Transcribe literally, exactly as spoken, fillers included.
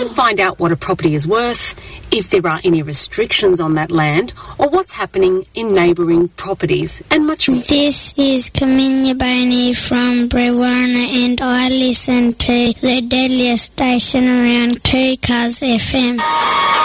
can find out what a property is worth, if there are any restrictions on that land, or what's happening in neighbouring properties, and much more. This is Kaminya Boney from Brewarrina, and I listen to the deadliest station around, two Cuz F M.